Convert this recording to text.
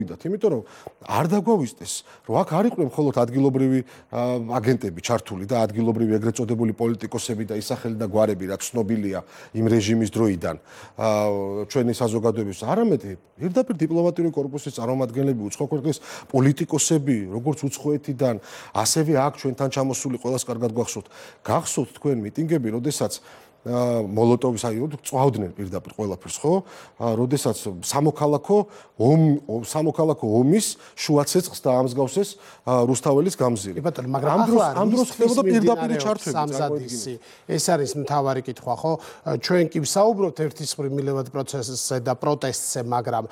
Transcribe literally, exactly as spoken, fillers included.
იმიტომ რომ არ დაგვავისწეს, რომ აქ არ იყვნენ მხოლოდ ადგილობრივი აგენტები ჩართული და ადგილობრივი ეგრეთ წოდებული პოლიტიკოსები და ისახელი და გვარები, რაც ცნობილია იმ რეჟიმის დროიდან ჩვენი საზოგადოების, არამედ პირდაპირ დიპლომატიური კორპუსის წარმომადგენლები, უცხო ქვეყნის პოლიტიკოსები, როგორც უცხოეთიდან, ასევე აქ ჩვენთან ჩამოსული ყველას კარგად გახსოვთ. გახსოვთ თქვენ მიტინგები, როდესაც მოლოტოვის აი წვავდნენ პირდაპირ ყველაფერს, ხო? როდესაც სამოქალაქო ომ სამოქალაქო ომის შუა ცეცხლს დაამსგავსეს რუსთაველის გამზირი. ბატონო, მაგრამ ახლა ამ დროს ხდებოდა პირდაპირ ჩართვები. სამზადისი. ეს არის მთავარი კითხვა, ხო? ჩვენ კი ვსაუბრობთ ერთის მხრივ მილევად პროცესზე და პროტესტზე, მაგრამ